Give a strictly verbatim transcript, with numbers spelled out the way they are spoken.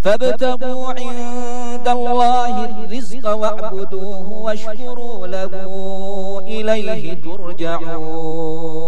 فابتغوا عند الله الرزق واعبدوه واشكروا له إليه ترجعون.